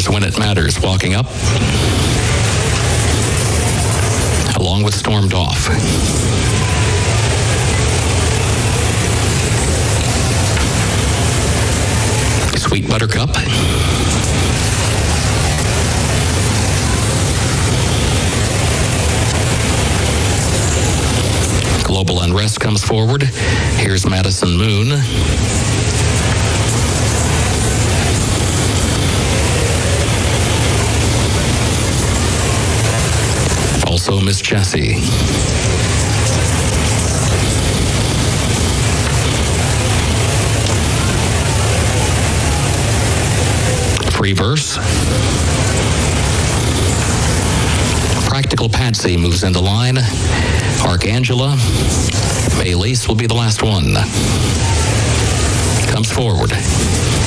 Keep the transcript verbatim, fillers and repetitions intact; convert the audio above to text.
Matters when it matters, walking up, along with Stormed Off. Sweet Buttercup. Global Unrest comes forward. Here's Madison Moon. Also Miss Jessie. Free Verse. Practical Patsy moves into line. Archangela. May Lace will be the last one. Comes forward.